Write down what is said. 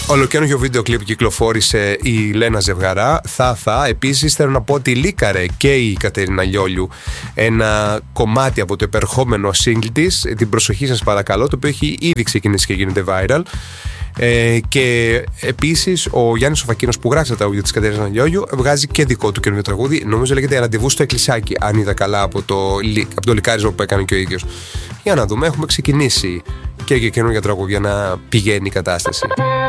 Ολοκαίνουργιο βίντεο κλιπ κυκλοφόρησε η Λένα Ζευγαρά. Επίσης θέλω να πω ότι λίκαρε και η Κατερίνα Λιόλιου ένα κομμάτι από το επερχόμενο single της. Την προσοχή σας παρακαλώ, το οποίο έχει ήδη ξεκινήσει και γίνεται viral. Και επίσης ο Γιάννης Οφακίνος που γράψε τα τραγούδια της Κατερίνας Λιόλιου βγάζει και δικό του καινούριο τραγούδι. Νομίζω λέγεται Ραντεβού στο Εκκλησάκι, αν είδα καλά από το λικάρισμα που έκανε και ο ίδιος. Για να δούμε, έχουμε ξεκινήσει και για καινούργια τραγούδια να πηγαίνει η κατάσταση.